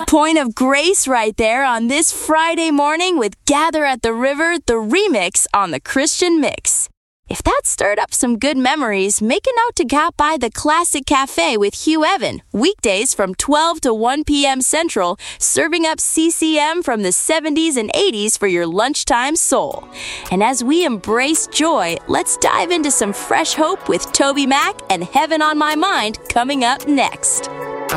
Point of Grace right there on this Friday morning with Gather at the River, the remix on the Christian Mix. If that stirred up some good memories, make a note to stop by the Classic Cafe with Hugh Evan, weekdays from 12 to 1 p.m. Central, serving up CCM from the 70s and 80s for your lunchtime soul. And as we embrace joy, let's dive into some fresh hope with Toby Mac and Heaven on My Mind coming up next.